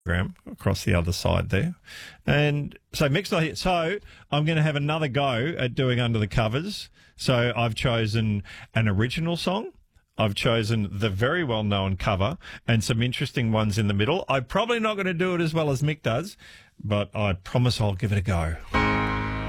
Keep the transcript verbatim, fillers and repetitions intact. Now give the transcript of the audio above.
across the other side there. And so Mick's not here. So I'm going to have another go at doing Under the Covers. So I've chosen an original song. I've chosen the very well-known cover and some interesting ones in the middle. I'm probably not going to do it as well as Mick does, but I promise I'll give it a go.